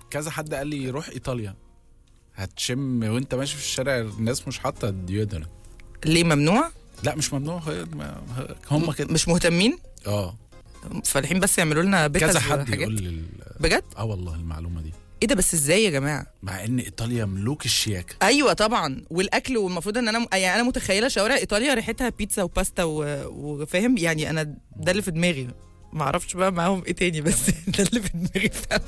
كذا حد قال لي روح ايطاليا هتشم وانت ماشي في الشارع الناس مش حاطه ديودرنت. ليه ممنوع؟ لا مش ممنوع، هم كده مش مهتمين. فالحين بس يعملوا لنا كذا حد يقول بجد. والله المعلومه دي. ايه ده بس ازاي يا جماعه؟ مع ان ايطاليا ملوك الشياكه. ايوه طبعا، والاكل، والمفروض ان انا متخيله شوارع ايطاليا ريحتها بيتزا وباستا وفاهم يعني. انا ده اللي في دماغي، ما اعرفش بقى معاهم ايه تاني، بس ده اللي في دماغي فعلا.